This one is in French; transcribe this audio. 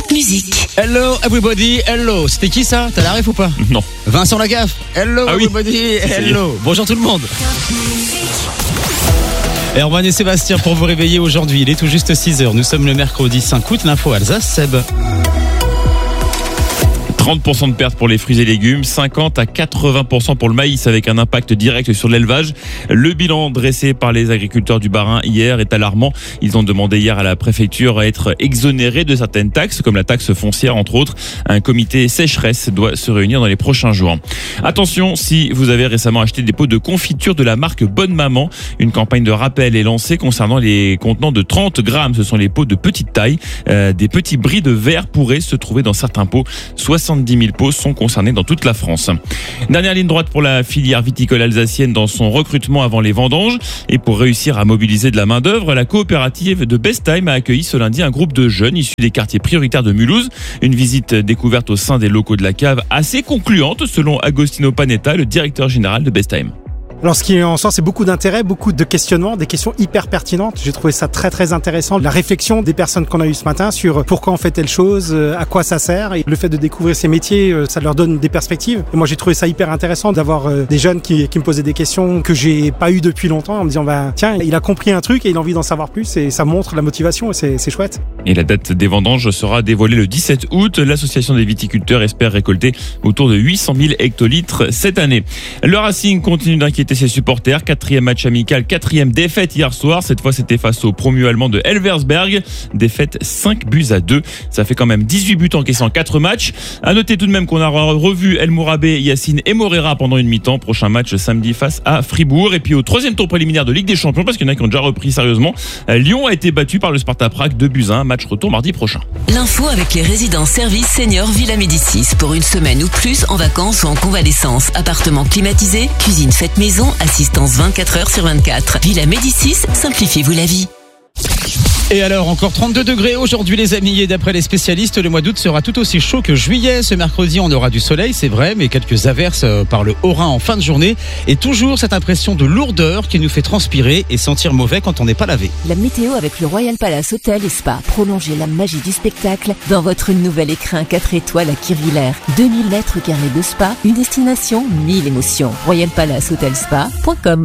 Musique. Hello everybody, hello. C'était qui ça? T'as la ref ou pas? Non. Vincent Lagaffe. Hello everybody, hello. Bonjour tout le monde. Erwan et Sébastien pour vous réveiller aujourd'hui. Il est tout juste 6h. Nous sommes le mercredi 5 août. L'info Alsace, Seb. 30% de pertes pour les fruits et légumes, 50 à 80% pour le maïs avec un impact direct sur l'élevage. Le bilan dressé par les agriculteurs du Bas-Rhin hier est alarmant. Ils ont demandé hier à la préfecture à être exonérés de certaines taxes, comme la taxe foncière entre autres. Un comité sécheresse doit se réunir dans les prochains jours. Attention, si vous avez récemment acheté des pots de confiture de la marque Bonne Maman, une campagne de rappel est lancée concernant les contenants de 30 grammes. Ce sont les pots de petite taille. Des petits bris de verre pourraient se trouver dans certains pots. 70 000 pots sont concernés dans toute la France. Dernière ligne droite pour la filière viticole alsacienne dans son recrutement avant les vendanges. Et pour réussir à mobiliser de la main-d'œuvre, la coopérative de Bestheim a accueilli ce lundi un groupe de jeunes issus des quartiers prioritaires de Mulhouse. Une visite découverte au sein des locaux de la cave assez concluante selon Agostino Panetta, le directeur général de Bestheim. Alors ce qui en sort, c'est beaucoup d'intérêt, beaucoup de questionnements, des questions hyper pertinentes. J'ai trouvé ça très très intéressant. La réflexion des personnes qu'on a eues ce matin sur pourquoi on fait telle chose, à quoi ça sert. Et le fait de découvrir ces métiers, ça leur donne des perspectives. Et moi j'ai trouvé ça hyper intéressant d'avoir des jeunes qui me posaient des questions que j'ai pas eues depuis longtemps en me disant tiens, il a compris un truc et il a envie d'en savoir plus et ça montre la motivation et c'est chouette. Et la date des vendanges sera dévoilée le 17 août. L'association des viticulteurs espère récolter autour de 800 000 hectolitres cette année. Le Racing continue d'inquiéter ses supporters. 4e match amical, 4e défaite hier soir. Cette fois, c'était face au promu allemand de Elversberg. Défaite 5-2. Ça fait quand même 18 buts encaissés en 4 matchs. À noter tout de même qu'on a revu El Mourabé, Yacine et Morera pendant une mi-temps. Prochain match samedi face à Fribourg. Et puis au 3e tour préliminaire de Ligue des Champions, parce qu'il y en a qui ont déjà repris sérieusement, Lyon a été battu par le Sparta Prague 2-1. Match retour mardi prochain. L'info avec les résidences services seniors Villa Médicis. Pour une semaine ou plus en vacances ou en convalescence. Appartement climatisé, cuisine faite maison, assistance 24 heures sur 24. Villa Médicis, simplifiez-vous la vie. Et alors, encore 32 degrés aujourd'hui les amis, et d'après les spécialistes, le mois d'août sera tout aussi chaud que juillet. Ce mercredi, on aura du soleil, c'est vrai, mais quelques averses par le Haut-Rhin en fin de journée. Et toujours cette impression de lourdeur qui nous fait transpirer et sentir mauvais quand on n'est pas lavé. La météo avec le Royal Palace Hotel et Spa. Prolongez la magie du spectacle dans votre nouvel écrin 4 étoiles à Kirvillers. 2000 mètres carrés de spa, une destination, 1000 émotions. Royal Palace Hotel Spa.com